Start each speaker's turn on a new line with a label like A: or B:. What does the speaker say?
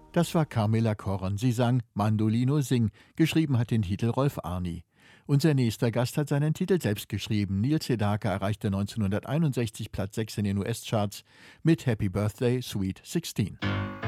A: Das war Carmela Korn. Sie sang Mandolino Sing. Geschrieben hat den Titel Rolf Arni. Unser nächster Gast hat seinen Titel selbst geschrieben. Neil Sedaka erreichte 1961 Platz 6 in den US-Charts mit Happy Birthday, Sweet 16.